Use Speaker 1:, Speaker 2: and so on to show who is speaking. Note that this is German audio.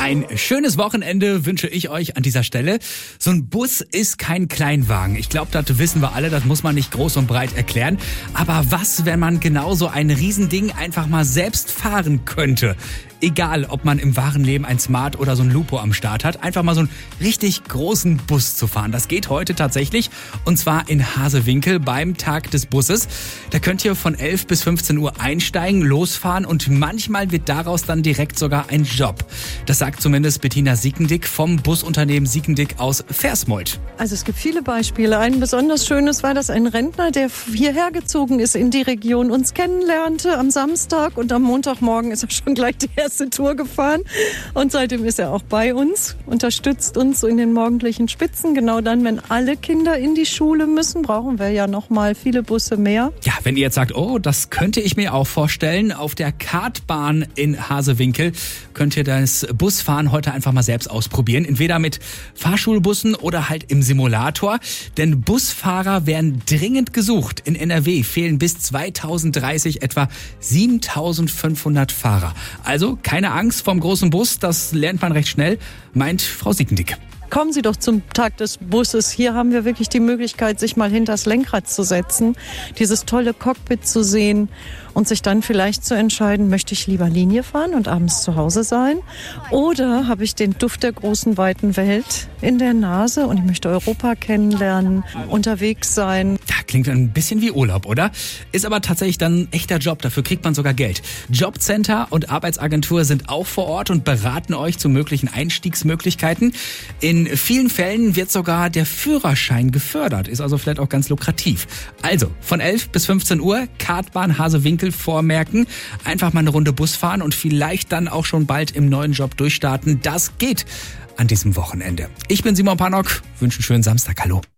Speaker 1: Ein schönes Wochenende wünsche ich euch an dieser Stelle. So ein Bus ist kein Kleinwagen. Ich glaube, das wissen wir alle, das muss man nicht groß und breit erklären. Aber was, wenn man genau so ein Riesending einfach mal selbst fahren könnte? Egal, ob man im wahren Leben ein Smart oder so ein Lupo am Start hat, einfach mal so einen richtig großen Bus zu fahren. Das geht heute tatsächlich, und zwar in Hasewinkel beim Tag des Busses. Da könnt ihr von 11 bis 15 Uhr einsteigen, losfahren, und manchmal wird daraus dann direkt sogar ein Job. Das sagt zumindest Bettina Siekendick vom Busunternehmen Siekendick aus Versmold.
Speaker 2: Also es gibt viele Beispiele. Ein besonders schönes war, dass ein Rentner, der hierher gezogen ist in die Region, uns kennenlernte am Samstag, und am Montagmorgen ist er schon gleich die erste Tour gefahren, und seitdem ist er auch bei uns, unterstützt uns in den morgendlichen Spitzen. Genau dann, wenn alle Kinder in die Schule müssen, brauchen wir ja noch mal viele Busse mehr.
Speaker 1: Ja, wenn ihr jetzt sagt, oh, das könnte ich mir auch vorstellen, auf der Kartbahn in Hasewinkel könnt ihr das Busfahren heute einfach mal selbst ausprobieren. Entweder mit Fahrschulbussen oder halt im Simulator. Denn Busfahrer werden dringend gesucht. In NRW fehlen bis 2030 etwa 7.500 Fahrer. Also keine Angst vorm großen Bus, das lernt man recht schnell, meint Frau Siekendick.
Speaker 2: Kommen Sie doch zum Tag des Busses. Hier haben wir wirklich die Möglichkeit, sich mal hinters Lenkrad zu setzen, dieses tolle Cockpit zu sehen und sich dann vielleicht zu entscheiden, möchte ich lieber Linie fahren und abends zu Hause sein, oder habe ich den Duft der großen, weiten Welt in der Nase und ich möchte Europa kennenlernen, unterwegs sein.
Speaker 1: Ja, klingt ein bisschen wie Urlaub, oder? Ist aber tatsächlich dann ein echter Job, dafür kriegt man sogar Geld. Jobcenter und Arbeitsagentur sind auch vor Ort und beraten euch zu möglichen Einstiegsmöglichkeiten. In vielen Fällen wird sogar der Führerschein gefördert, ist also vielleicht auch ganz lukrativ. Also, von 11 bis 15 Uhr, Kartbahn Hasewinkel vormerken, einfach mal eine Runde Bus fahren und vielleicht dann auch schon bald im neuen Job durchstarten. Das geht an diesem Wochenende. Ich bin Simon Pannock, wünsche einen schönen Samstag. Hallo.